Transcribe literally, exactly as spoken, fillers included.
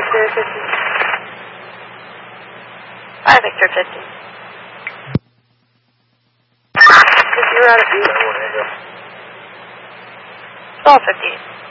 Victor fifty. Hi, Victor fifty. fifty, you're out of view. Stall fifty.